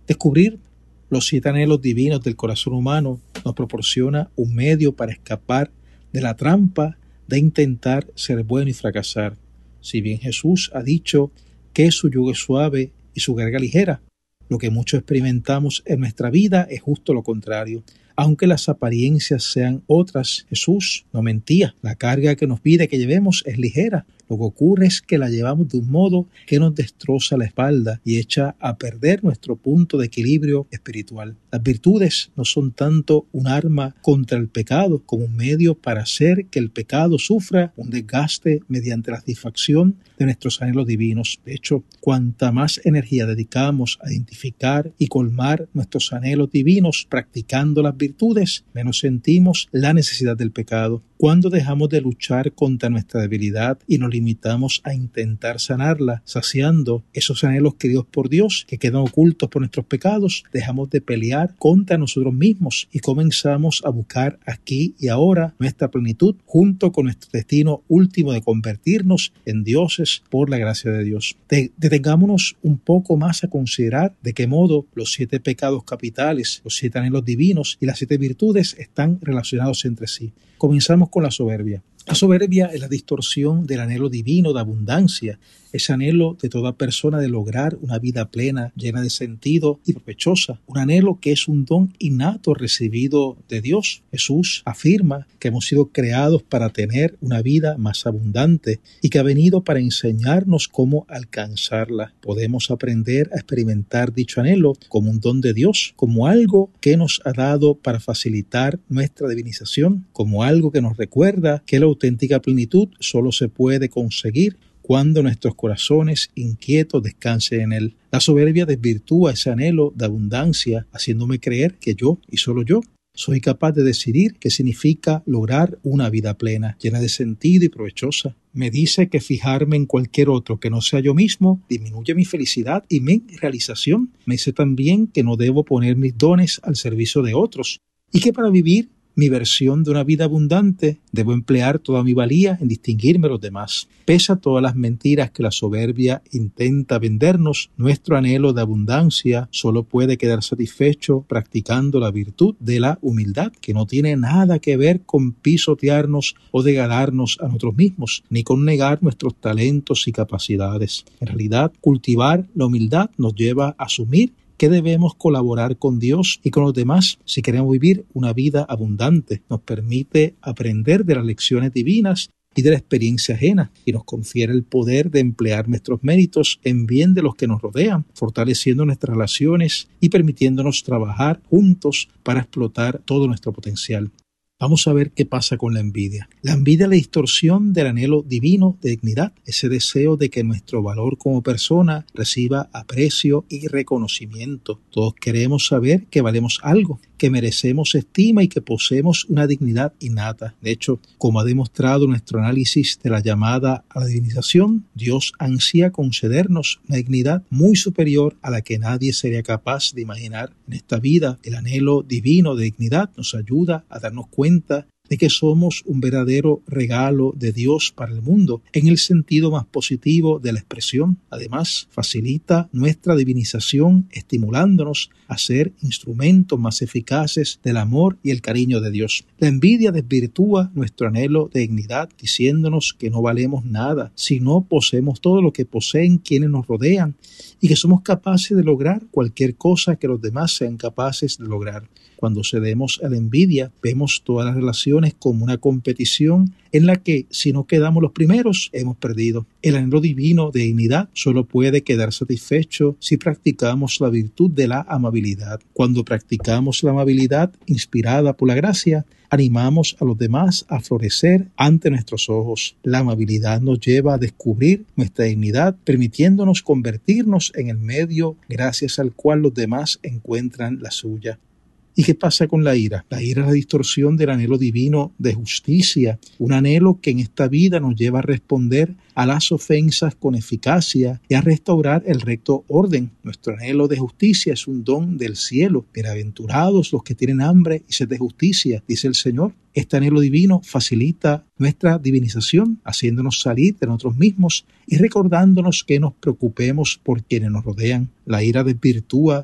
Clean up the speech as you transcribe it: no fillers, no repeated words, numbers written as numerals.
Descubrir los 7 anhelos divinos del corazón humano nos proporciona un medio para escapar de la trampa de intentar ser bueno y fracasar. Si bien Jesús ha dicho que su yugo es suave y su carga ligera, lo que muchos experimentamos en nuestra vida es justo lo contrario. Aunque las apariencias sean otras, Jesús no mentía. La carga que nos pide que llevemos es ligera. Lo que ocurre es que la llevamos de un modo que nos destroza la espalda y echa a perder nuestro punto de equilibrio espiritual. Las virtudes no son tanto un arma contra el pecado como un medio para hacer que el pecado sufra un desgaste mediante la satisfacción de nuestros anhelos divinos. De hecho, cuanta más energía dedicamos a identificar y colmar nuestros anhelos divinos practicando las virtudes, menos sentimos la necesidad del pecado. Cuando dejamos de luchar contra nuestra debilidad y nos limitamos a intentar sanarla, saciando esos anhelos queridos por Dios que quedan ocultos por nuestros pecados, dejamos de pelear contra nosotros mismos y comenzamos a buscar aquí y ahora nuestra plenitud junto con nuestro destino último de convertirnos en dioses por la gracia de Dios. Detengámonos un poco más a considerar de qué modo los 7 pecados capitales, los 7 anhelos divinos y las 7 virtudes están relacionados entre sí. Comenzamos con la soberbia. La soberbia es la distorsión del anhelo divino de abundancia, ese anhelo de toda persona de lograr una vida plena, llena de sentido y provechosa, un anhelo que es un don innato recibido de Dios. Jesús afirma que hemos sido creados para tener una vida más abundante y que ha venido para enseñarnos cómo alcanzarla. Podemos aprender a experimentar dicho anhelo como un don de Dios, como algo que nos ha dado para facilitar nuestra divinización, como algo que nos recuerda que la auténtica plenitud solo se puede conseguir cuando nuestros corazones inquietos descansen en Él. La soberbia desvirtúa ese anhelo de abundancia, haciéndome creer que yo, y solo yo, soy capaz de decidir qué significa lograr una vida plena, llena de sentido y provechosa. Me dice que fijarme en cualquier otro que no sea yo mismo disminuye mi felicidad y mi realización. Me dice también que no debo poner mis dones al servicio de otros y que para vivir mi versión de una vida abundante, debo emplear toda mi valía en distinguirme de los demás. Pese a todas las mentiras que la soberbia intenta vendernos, nuestro anhelo de abundancia solo puede quedar satisfecho practicando la virtud de la humildad, que no tiene nada que ver con pisotearnos o degradarnos a nosotros mismos, ni con negar nuestros talentos y capacidades. En realidad, cultivar la humildad nos lleva a asumir que debemos colaborar con Dios y con los demás si queremos vivir una vida abundante. Nos permite aprender de las lecciones divinas y de la experiencia ajena y nos confiere el poder de emplear nuestros méritos en bien de los que nos rodean, fortaleciendo nuestras relaciones y permitiéndonos trabajar juntos para explotar todo nuestro potencial. Vamos a ver qué pasa con la envidia. La envidia es la distorsión del anhelo divino de dignidad, ese deseo de que nuestro valor como persona reciba aprecio y reconocimiento. Todos queremos saber que valemos algo, que merecemos estima y que poseemos una dignidad innata. De hecho, como ha demostrado nuestro análisis de la llamada a la divinización, Dios ansía concedernos una dignidad muy superior a la que nadie sería capaz de imaginar en esta vida. El anhelo divino de dignidad nos ayuda a darnos cuenta de que somos un verdadero regalo de Dios para el mundo, en el sentido más positivo de la expresión. Además, facilita nuestra divinización, estimulándonos a ser instrumentos más eficaces del amor y el cariño de Dios. La envidia desvirtúa nuestro anhelo de dignidad, diciéndonos que no valemos nada si no poseemos todo lo que poseen quienes nos rodean y que somos capaces de lograr cualquier cosa que los demás sean capaces de lograr. Cuando cedemos a la envidia, vemos todas las relaciones como una competición en la que, si no quedamos los primeros, hemos perdido. El anhelo divino de dignidad solo puede quedar satisfecho si practicamos la virtud de la amabilidad. Cuando practicamos la amabilidad inspirada por la gracia, animamos a los demás a florecer ante nuestros ojos. La amabilidad nos lleva a descubrir nuestra dignidad, permitiéndonos convertirnos en el medio gracias al cual los demás encuentran la suya. ¿Y qué pasa con la ira? La ira es la distorsión del anhelo divino de justicia, un anhelo que en esta vida nos lleva a responder a las ofensas con eficacia y a restaurar el recto orden. Nuestro anhelo de justicia es un don del cielo. Bienaventurados los que tienen hambre y sed de justicia, dice el Señor. Este anhelo divino facilita nuestra divinización, haciéndonos salir de nosotros mismos y recordándonos que nos preocupemos por quienes nos rodean. La ira desvirtúa